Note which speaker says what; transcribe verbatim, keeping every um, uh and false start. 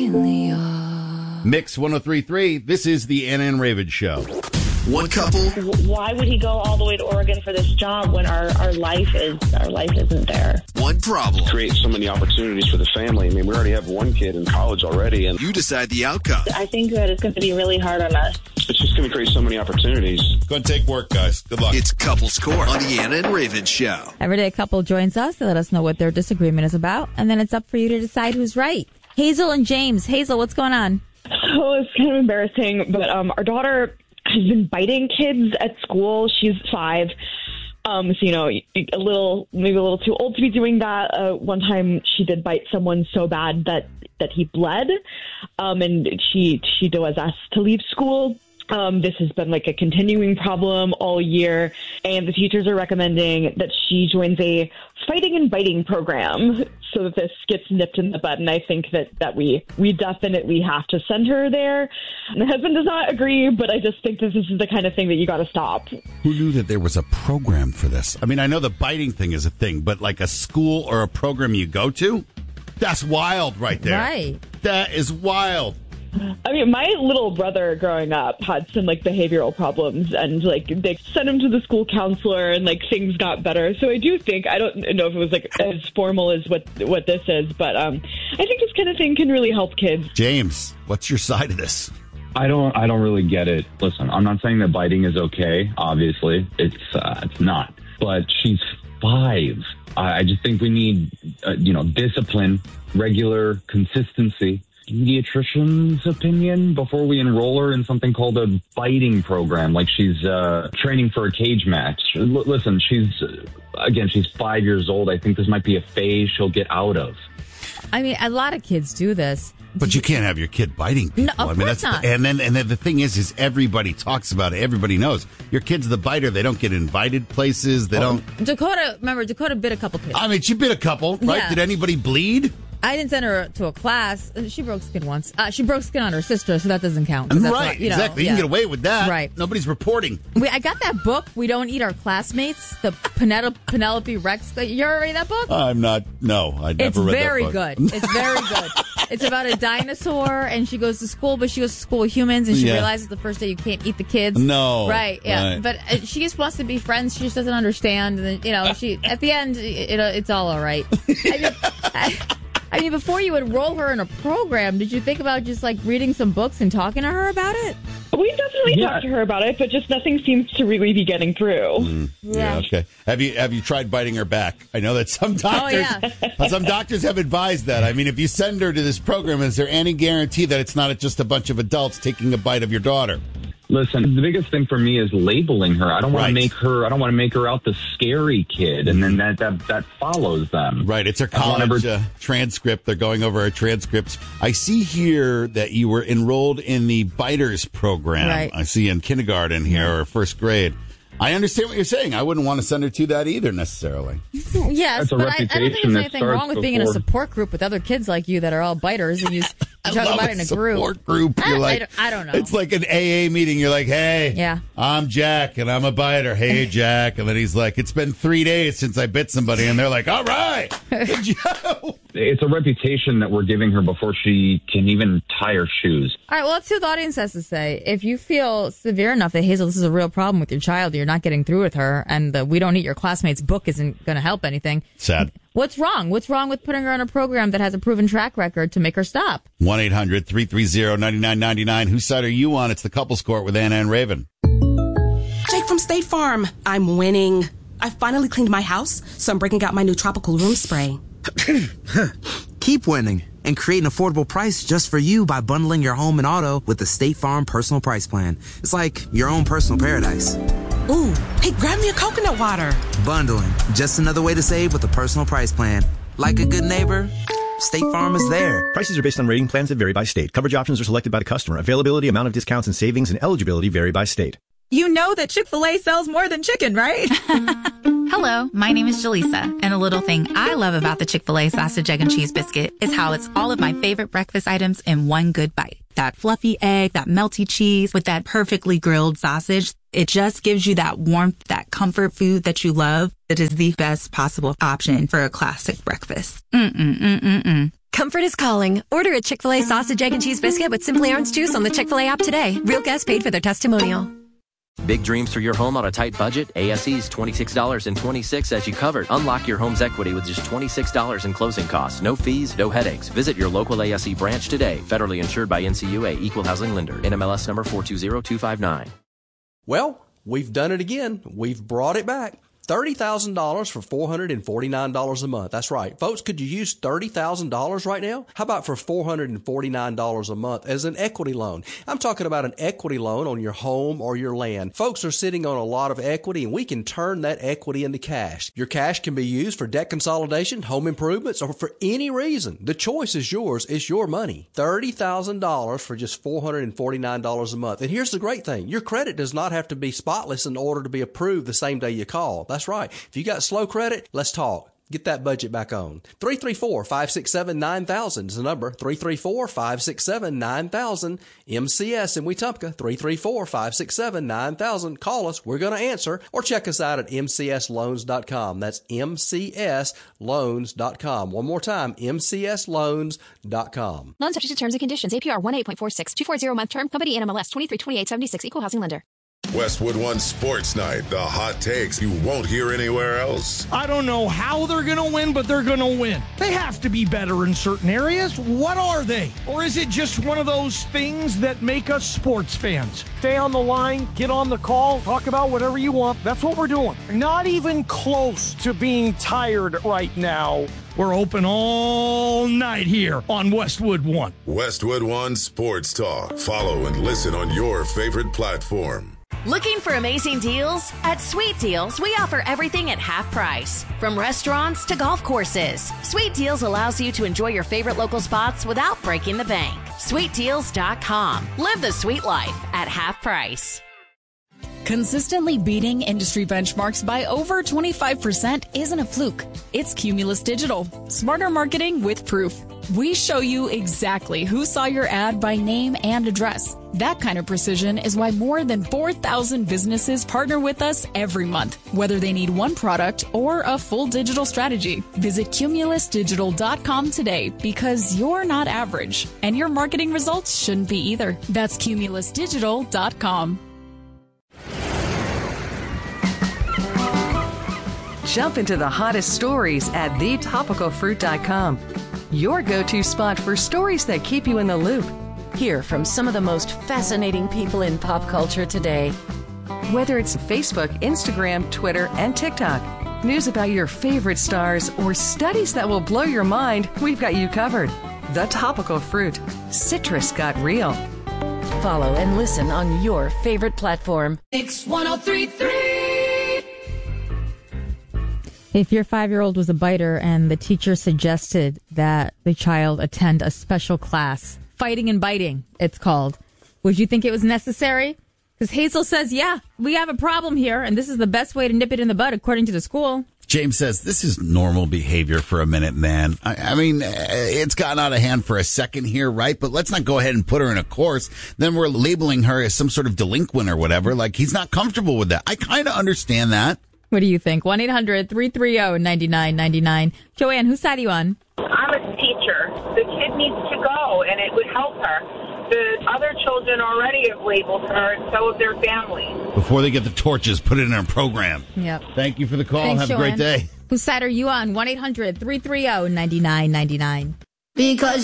Speaker 1: in the yard.
Speaker 2: Mix one oh three point three. This is the Anna and Raven Show.
Speaker 3: One couple.
Speaker 4: Why would he go all the way to Oregon for this job when our, our life is our life isn't there?
Speaker 3: One problem.
Speaker 5: Create so many opportunities for the family. I mean, we already have one kid in college already, and
Speaker 3: you decide the outcome.
Speaker 4: I think that it's going to be really hard on us.
Speaker 5: It's just going to create so many opportunities.
Speaker 2: Go and take work, guys. Good luck.
Speaker 3: It's Couples Court on the Anna and Raven Show.
Speaker 6: Every day a couple joins us to let us know what their disagreement is about, and then it's up for you to decide who's right. Hazel and James. Hazel, what's going on?
Speaker 4: So it's kind of embarrassing, but um, our daughter has been biting kids at school. She's five. Um, so, you know, a little, maybe a little too old to be doing that. Uh, one time she did bite someone so bad that, that he bled. Um, and she, she was asked to leave school. Um, this has been like a continuing problem all year, and the teachers are recommending that she joins a fighting and biting program so that this gets nipped in the bud. And I think that, that we, we definitely have to send her there. My husband does not agree, but I just think that this is the kind of thing that you got to stop.
Speaker 2: Who knew that there was a program for this? I mean, I know the biting thing is a thing, but like a school or a program you go to? That's wild right there.
Speaker 6: Right.
Speaker 2: That is wild.
Speaker 4: I mean, my little brother growing up had some like behavioral problems, and like they sent him to the school counselor, and like things got better. So I do think, I don't know if it was like as formal as what what this is, but um, I think this kind of thing can really help kids.
Speaker 2: James, what's your side of this?
Speaker 7: I don't. I don't really get it. Listen, I'm not saying that biting is okay. Obviously, it's uh, it's not. But she's five. I, I just think we need, uh, you know, discipline, regular consistency. Pediatrician's opinion before we enroll her in something called a biting program, like she's uh, training for a cage match. L- listen, she's, uh, again, she's five years old. I think this might be a phase she'll get out of.
Speaker 6: I mean, a lot of kids do this.
Speaker 2: But you can't have your kid biting people.
Speaker 6: No, of
Speaker 2: I mean,
Speaker 6: course
Speaker 2: that's
Speaker 6: not.
Speaker 2: The, and then and then the thing is, is everybody talks about it. Everybody knows your kid's the biter. They don't get invited places. They
Speaker 6: Oh,
Speaker 2: don't.
Speaker 6: Dakota, remember, Dakota bit a couple kids.
Speaker 2: I mean, she bit a couple, right?
Speaker 6: Yeah.
Speaker 2: Did anybody bleed?
Speaker 6: I didn't send her to a class. She broke skin once. Uh, she broke skin on her sister, so that doesn't count. 'Cause that's
Speaker 2: Right,
Speaker 6: not, you know,
Speaker 2: exactly. You
Speaker 6: yeah.
Speaker 2: can get away with that.
Speaker 6: Right.
Speaker 2: Nobody's reporting.
Speaker 6: We, I got that book, We Don't Eat Our Classmates, the Penelope, Penelope Rex. You ever read that book?
Speaker 2: I'm not. No, I never
Speaker 6: It's
Speaker 2: read
Speaker 6: very
Speaker 2: that book.
Speaker 6: good. It's very good. It's about a dinosaur, and she goes to school, but she goes to school with humans, and she
Speaker 2: Yeah.
Speaker 6: realizes the first day you can't eat the kids.
Speaker 2: No.
Speaker 6: Right, yeah.
Speaker 2: Right.
Speaker 6: But uh, she just wants to be friends. She just doesn't understand. And then, you know, she at the end, it, it, it's all all right. I mean, I, I mean, before you enroll her in a program, did you think about just, like, reading some books and talking to her about it?
Speaker 4: We definitely
Speaker 7: Yeah.
Speaker 4: talked to her about it, but just nothing seems to really be getting through.
Speaker 2: Mm, yeah. Okay. Have you have you tried biting her back? I know that some doctors,
Speaker 6: yeah.
Speaker 2: some doctors have advised that. I mean, if you send her to this program, is there any guarantee that it's not just a bunch of adults taking a bite of your daughter?
Speaker 7: Listen, the biggest thing for me is labeling her. I don't want
Speaker 2: Right.
Speaker 7: to make her. I don't want to make her out the scary kid, and then that that, that follows them.
Speaker 2: Right. It's her
Speaker 7: I don't
Speaker 2: college
Speaker 7: ever-
Speaker 2: uh, transcript. They're going over her transcripts. I see here that you were enrolled in the Biters program.
Speaker 6: Right.
Speaker 2: I see in kindergarten here or first grade. I understand what you're saying. I wouldn't want to send her to that either necessarily.
Speaker 6: Yes,
Speaker 7: That's a
Speaker 6: but I, I don't think
Speaker 7: reputation
Speaker 6: there's
Speaker 7: that
Speaker 6: anything wrong
Speaker 7: starts
Speaker 6: with being in a
Speaker 7: before-
Speaker 6: support group with other kids like you that are all biters, and you s-
Speaker 2: I
Speaker 6: talk
Speaker 2: love
Speaker 6: about it in a group.
Speaker 2: support group. You're
Speaker 6: I- I
Speaker 2: like,
Speaker 6: don't- I don't know.
Speaker 2: It's like an A A meeting. You're like, hey,
Speaker 6: Yeah.
Speaker 2: I'm Jack and I'm a biter. Hey, Jack. And then he's like, it's been three days since I bit somebody. And they're like, all right, good job.
Speaker 7: It's a reputation that we're giving her before she can even tie her shoes.
Speaker 6: All right, well, let's see what the audience has to say. If you feel severe enough that, Hazel, this is a real problem with your child, you're not getting through with her, and the We Don't Eat Your Classmates book isn't going to help anything.
Speaker 2: Sad.
Speaker 6: What's wrong? What's wrong with putting her on a program that has a proven track record to make her stop?
Speaker 2: one eight hundred three three zero nine nine nine nine. Whose side are you on? It's the Couples Court with Anna and Raven.
Speaker 8: Jake from State Farm. I'm winning. I finally cleaned my house, so I'm breaking out my new tropical room spray.
Speaker 9: Keep winning and create an affordable price just for you by bundling your home and auto with the State Farm Personal Price Plan. It's like your own personal paradise.
Speaker 8: Ooh, hey, grab me a coconut water.
Speaker 9: Bundling, just another way to save with the Personal Price Plan. Like a good neighbor, State Farm is there.
Speaker 10: Prices are based on rating plans that vary by state. Coverage options are selected by the customer. Availability, amount of discounts and savings, and eligibility vary by state.
Speaker 11: You know that Chick-fil-A sells more than chicken, right?
Speaker 12: Hello, my name is Jaleesa, and a little thing I love about the Chick-fil-A sausage, egg, and cheese biscuit is how it's all of my favorite breakfast items in one good bite. That fluffy egg, that melty cheese with that perfectly grilled sausage. It just gives you that warmth, that comfort food that you love. It is the best possible option for a classic breakfast. Mm-mm-mm-mm-mm.
Speaker 1: Comfort is calling. Order a Chick-fil-A sausage, egg, and cheese biscuit with Simply Orange Juice on the Chick-fil-A app today. Real guests paid for their testimonial.
Speaker 13: Big dreams for your home on a tight budget? A S E's twenty-six dollars and twenty-six cents as you covered. Unlock your home's equity with just twenty-six dollars in closing costs. No fees, no headaches. Visit your local A S E branch today. Federally insured by N C U A, Equal Housing Lender. N M L S number four two zero two five nine.
Speaker 14: Well, we've done it again. We've brought it back. thirty thousand dollars for four hundred forty-nine dollars a month. That's right. Folks, could you use thirty thousand dollars right now? How about for four hundred forty-nine dollars a month as an equity loan? I'm talking about an equity loan on your home or your land. Folks are sitting on a lot of equity, and we can turn that equity into cash. Your cash can be used for debt consolidation, home improvements, or for any reason. The choice is yours. It's your money. thirty thousand dollars for just four hundred forty-nine dollars a month. And here's the great thing. Your credit does not have to be spotless in order to be approved the same day you call. That's right. If you got slow credit, let's talk. Get that budget back on. three three four, five six seven, nine thousand is the number. three three four, five six seven, nine thousand. M C S in Wetumpka. three three four, five six seven, nine thousand. Call us. We're going to answer. Or check us out at M C S loans dot com. That's M C S loans dot com. One more time, M C S loans dot com.
Speaker 15: Loan subject to terms and conditions. A P R one eight point four six. two forty month term. Company N M L S twenty-three twenty-eight seventy-six. Equal housing lender.
Speaker 16: Westwood One Sports Night, the hot takes you won't hear anywhere else.
Speaker 17: I don't know how they're going to win, but they're going to win. They have to be better in certain areas. What are they? Or is it just one of those things that make us sports fans? Stay on the line, get on the call, talk about whatever you want. That's what we're doing. Not even close to being tired right now. We're open all night here on Westwood One.
Speaker 16: Westwood One Sports Talk. Follow and listen on your favorite platform.
Speaker 18: Looking for amazing deals? At Sweet Deals, we offer everything at half price. From restaurants to golf courses, Sweet Deals allows you to enjoy your favorite local spots without breaking the bank. sweet deals dot com. Live the sweet life at half price.
Speaker 19: Consistently beating industry benchmarks by over twenty-five percent isn't a fluke. It's Cumulus Digital. Smarter marketing with proof. We show you exactly who saw your ad by name and address. That kind of precision is why more than four thousand businesses partner with us every month, whether they need one product or a full digital strategy. Visit Cumulus Digital dot com today because you're not average, and your marketing results shouldn't be either. That's Cumulus Digital dot com.
Speaker 20: Jump into the hottest stories at the topical fruit dot com. Your go-to spot for stories that keep you in the loop. Hear from some of the most fascinating people in pop culture today. Whether it's Facebook, Instagram, Twitter, and TikTok, news about your favorite stars, or studies that will blow your mind, we've got you covered. The Topical Fruit. Citrus got real. Follow and listen on your favorite platform.
Speaker 21: Mix one oh three point three.
Speaker 6: If your five-year-old was a biter and the teacher suggested that the child attend a special class, fighting and biting, it's called, would you think it was necessary? Because Hazel says, yeah, we have a problem here, and this is the best way to nip it in the bud, according to the school.
Speaker 2: James says, this is normal behavior for a minute, man. I, I mean, it's gotten out of hand for a second here, right? But let's not go ahead and put her in a course. Then we're labeling her as some sort of delinquent or whatever. Like, he's not comfortable with that. I kind of understand that.
Speaker 6: What do you think? one eight hundred three three zero nine nine nine nine. Joanne, whose side are you on?
Speaker 22: I'm a teacher. The kid needs to go, and it would help her. The other children already have labeled her, and so have their families.
Speaker 2: Before they get the torches, put it in a program.
Speaker 6: Yep.
Speaker 2: Thank you for the call.
Speaker 6: Thanks,
Speaker 2: Have
Speaker 6: Joanne.
Speaker 2: a great day.
Speaker 6: Whose side are you on? one eight hundred three three zero nine nine nine nine.
Speaker 21: Because